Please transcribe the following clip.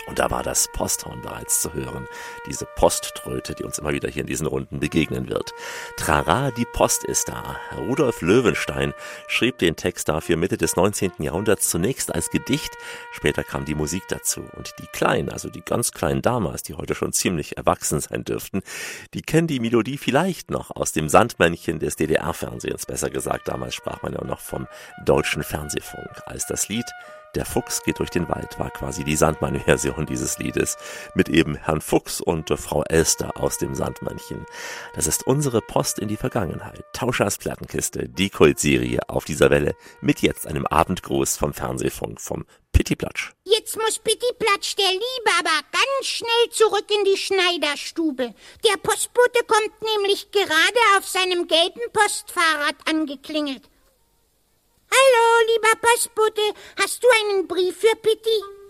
Und da war das Posthorn bereits zu hören, diese Posttröte, die uns immer wieder hier in diesen Runden begegnen wird. Trara, die Post ist da. Rudolf Löwenstein schrieb den Text dafür Mitte des 19. Jahrhunderts zunächst als Gedicht, später kam die Musik dazu. Und die Kleinen, also die ganz kleinen damals, die heute schon ziemlich erwachsen sein dürften, die kennen die Melodie vielleicht noch aus dem Sandmännchen des DDR-Fernsehens, besser gesagt, damals sprach man ja noch vom deutschen Fernsehfunk, als das Lied Der Fuchs geht durch den Wald war quasi die Sandmann-Version dieses Liedes mit eben Herrn Fuchs und Frau Elster aus dem Sandmännchen. Das ist unsere Post in die Vergangenheit. Tauschers Plattenkiste, die Kultserie auf dieser Welle mit jetzt einem Abendgruß vom Fernsehfunk vom Pittiplatsch. Jetzt muss Pittiplatsch der Liebe aber ganz schnell zurück in die Schneiderstube. Der Postbote kommt nämlich gerade auf seinem gelben Postfahrrad angeklingelt. Hallo, lieber Postbote, hast du einen Brief für Pitti?